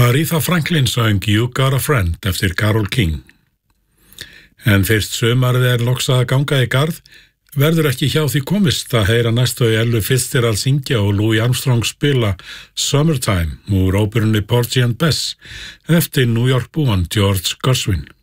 Aretha Franklin söng You Got a Friend eftir Carole King. En fyrst sumarið loks að ganga í garð, verður ekki hjá því komist að heyra næstu Ellu Fitzgerald syngja og Louis Armstrong spila Summertime úr óperunni Porgy and Bess eftir New York búan George Gershwin.